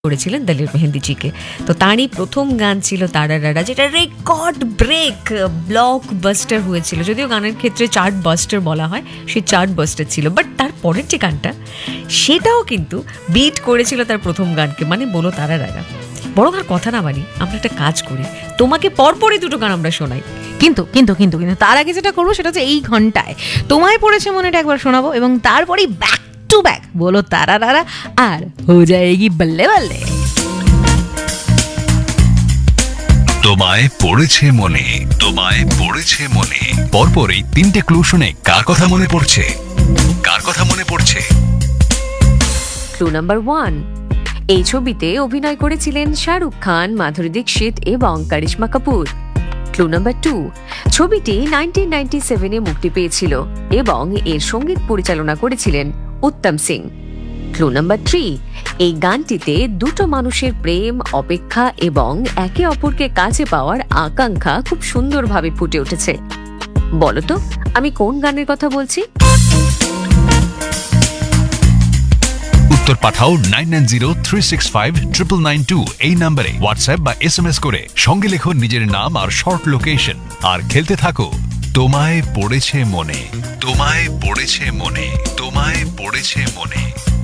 করেছিলেন দলিল মেহেন্দিজিকে। তো তারই প্রথম গান ছিল তারারারা, যেটা রেকর্ড ব্রেক ব্লকবাস্টার হয়েছিল। যদিও গানের ক্ষেত্রে চার্ট বাস্টার বলা হয়, সে চার্ট বাস্টার ছিল, বাট তার পরের যে গানটা সেটাও কিন্তু বিট করেছিল তার প্রথম গানকে, মানে বলো তারারারা। বরং আর কথা না বানি, আমরা একটা কাজ করি, তোমাকে পরপরই দুটো গান আমরা শোনাই। কিন্তু কিন্তু কিন্তু কিন্তু তার আগে যেটা করবো সেটা হচ্ছে এই ঘন্টায় তোমায় পড়েছে মনেটা একবার শোনাবো, এবং তারপরেই ব্যাক টু ব্যাক বলো তারারারা আর হো যায়েগি বল্লে বল্লে। তোমায় পড়েছে মনে, তোমায় পড়েছে মনে, পরপরই তিনটে ক্লু শুনে কার কথা মনে পড়ছে, কার কথা মনে পড়ছে। ক্লু নাম্বার 1, এই ছবিতে অভিনয় করেছিলেন শাহরুখ খান, মাধুরী দীক্ষিত এবং করিশ্মা কাপুর। ক্লু নাম্বার 2, ছবিটি 1997-এ মুক্তি পেয়েছিল এবং এর সঙ্গীত পরিচালনা করেছিলেন উত্তম সিং। ক্লু নাম্বার 3, এই গানটিতে দুটো মানুষের প্রেম, অপেক্ষা এবং একে অপরকে কাছে পাওয়ার আকাঙ্ক্ষা খুব সুন্দরভাবে ফুটে উঠেছে। বলো তো আমি কোন গানের কথা বলছি? উত্তর পাঠাও 9903659992 এই নম্বরে হোয়াটসঅ্যাপ বা SMS করে। সঙ্গে লেখো নিজের নাম আর শর্ট লোকেশন, আর খেলতে থাকো তোমায় পড়েছে মনে, তোমায় পড়েছে মনে, তোমায় পড়েছে মনে।